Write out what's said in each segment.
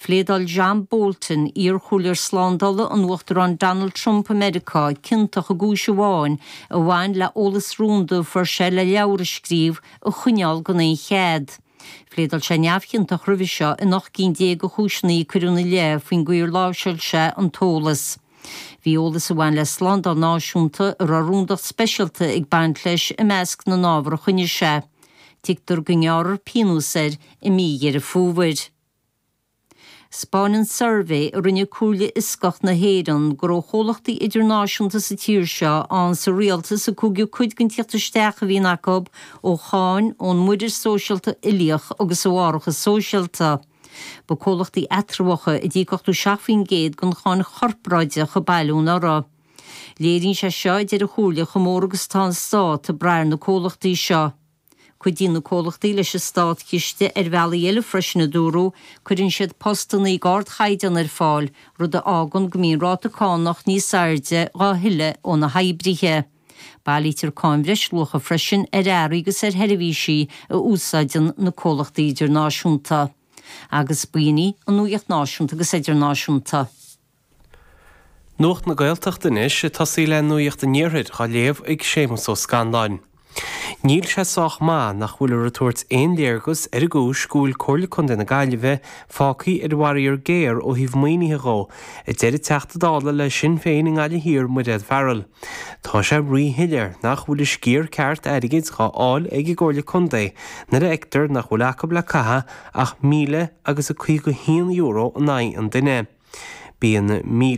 Fléadal John Bolton ír chúlir slándala an uachtar an Donald Trump America cinnteach a gúise bháin a bhain le ólas rúnda for se le leabhar scríb a chuineál go é chead. Fléadal sé neamhcinnteach roimh seo in nach cinn déag chúisnaí cuireanna le faoin gcuir lábhseil se an tólas. Bhí ólas a bhain le slándal náisiúnta ar a rúndacht speisialta ag baint leis i measc na nábhar a chuine se. Tictar go ngearr pínúsar i mígéar a fúhair. Spáinn survey a rinne cúrla iscach na héireann gur ó chólachtaí idirnáisiúnta sa tír seo an sa rialtas a cúgiú cuid gintíochtasteach a bhí nacob ó cháin ón muidir sóisialta ilíoch agus óáracha sóisialta. Ba chólachtaí etrhacha i ddícochtú 7% gon cháin chorpráideach a bailún ará. Léiríonn sé seo idir a chúrla chomór agus tá stát a breir na chólachtaí seo. Cuidín na cólachtaí leis stát ciste bhela eile freisin na dúró, chuirinn siad postan í gard chaidan ar fáil, rud a ágan go mín ráta cánach níos airde gá hiile ó na haibrithe. Bailítar cáimhreis lucha freisin airgus heirihísí a úsáidan na cólachtaí idirnáisiúnta. Agus buoine an nuacht náisiúnta agus idirnáisiúnta. Nuacht na Gaeltachta inis tasí le nuacht a níorthid chá léamh ag sémas ó Scandáin. Níl sé sách má nach bhfuil ar a tuairt aon léargus ar a gúis scúil comhairle chun na Gaillimhe fácaí ar bhair géir ó híomh maoinithe gó i deireadh teachta dála le Sinn Féin in Gaile hir mu réad fearil. Tá sé ríthiilear nach bhfuil scíor ceart airgid chá áil ag i gcomhairle chundé nar a ictar nach bhfuil acu le catha ach €1,500 an aghaidh an duine. Bíon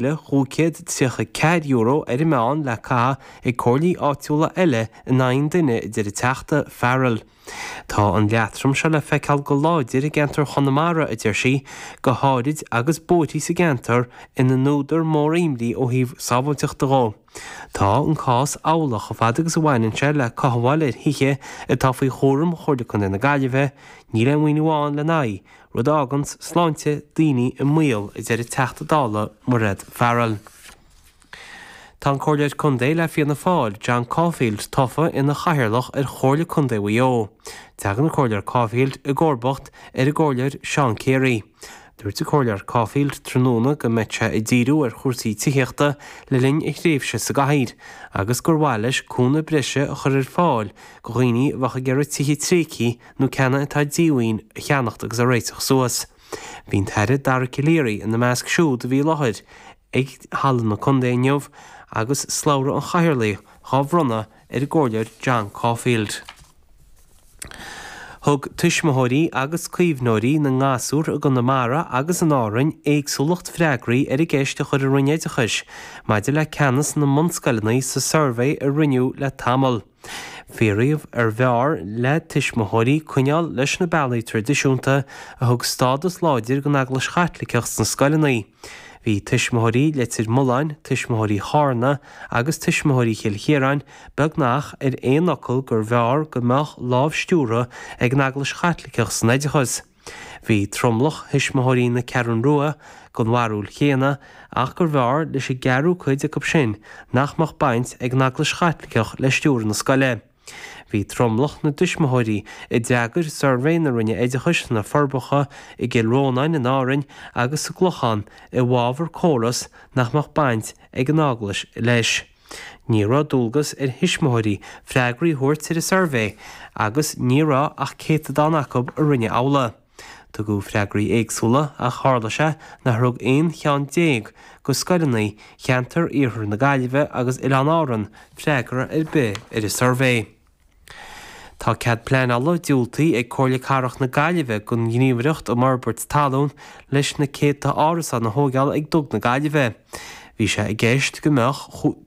€1,500 ar i meán le catha ag comhairlí áitiúla eile in aghaidh duine idir teachta fearil. Tá an leatram se le feiceáil go láidir i gceantar Chonamara idir sí go háirid agus bótaí sa gceantar ina nóidir mór imrí ó híomh sábhailteachta gá. Tá an cás álaach a bhfad agus bhhainann se le cathabhail ar hithe atá faoi chóram chuirde chun na Gaillimhe, ní le muoinúáin le naí, rud ágans sláinte daoine i mbaol idir teachta dála mar réad fearil. Tá cóirleid chundé le fianna fáil John Caulfield tofa ina chathairlach ar chóirle chundé bhuió. Teagan na cóirleir Caulfield i gcóirbeacht ar a gcóirleir Sean Carey. Dúirt a cóirleir Caulfield tróna go mbeidse i ddíriú ar chórsaí tíochta le linn ag réimhse sa gcathaoir, agus gur bhfuil leis cúna brise a chur ar fáil go dhaoine bhacha gearradh tithe trící nó ceanna atá díomhaoin a cheannacht agus a réiteach suas. Bhín teire Dara Ciléirí in na measc siúd a bhí láthir ag hallan na chundé neamh agus sláire an chathairlaí chábhronna ar a gcóirleir John Caulfield. Thug tuismitheoirí agus cuimhnóirí na ngasúr a Connemara agus an árainn éagsúlacht freagraí ar i gceiste chur a rinneidechas, maidir le ceannas na monscalnaí sa survey a rinneú le tamil. Féiríomh ar bhear le tuismitheoirí cuineáil leis na bealaí tradiisiúnta a thug stádas láidir go naglas chaitliceach san scalnaí. Bhí tuismitheoirí letir Mulláin, tuismitheoirí Harna agus tuismitheoirí Chilchéireann beagnach ar aon ocail gur bhear go mbeadh lámhstúra ag naglas chaitliceach san éidechas. Bhí tromlach tuismitheoirí na Ceann Rua go mharúil chéana ach gur bhear leis i gearú chuide go sin nachmach baint ag naglas chaitliceach le stúr na scoile. Bhí tromlach na tuismitheoirí i dteagar survey na rinne éidechas na forbacha i Gilrónain in árainn agus sa gluchan i bhábhar córas nachmach baint ag an áglas leis. Ní rá dúlgas ar thuismitheoirí freagraí thuairt ar a survey agus ní rá ach céta dá nacob a rinne amhla. Tá go freagraí éagsúla a cháirlaise na thug aon cheann déag go scoilnaí cheantar iarthar na Gaillimhe agus i an árann freagra ar bith ar a survey. Tá cead pleanála diúltaí ag comhairle carach na Gaillimhe gon gníomhaireacht ó Marbert Talún leis na céta árasa na hógeal ag dug na Gaillimhe. Bhí sé i gceist go mbeadh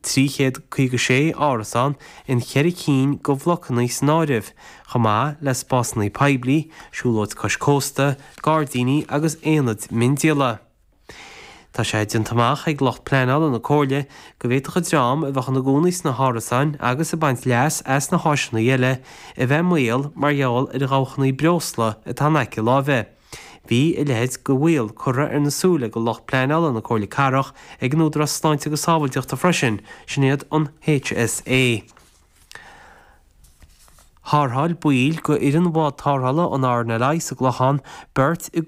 356 árasán in Cheirr Cín go bhlochanna san áirimh, chomá le spásnaí peibli, siúlóid Coscosta, Gardaíní agus éanad Mindiala. Tá sé dintamach ag locht pleanála na cóirle go bhhéiteach a dream a bheadh na gcónaís na hárasáin agus a baint leas as na háisina dhéile i bheith maol margheall ar a gáchanaí breosla a tá neice lábheith. Bhí i leid go bhfuil curra ar nasúla go locht pleanála na cóirle carach ag nódra sláinte go sábhailteachta freisin sin iad an HSA. Thártháil buíl go iarrainn bhád thárthála an ár na leith sa gluchan beirt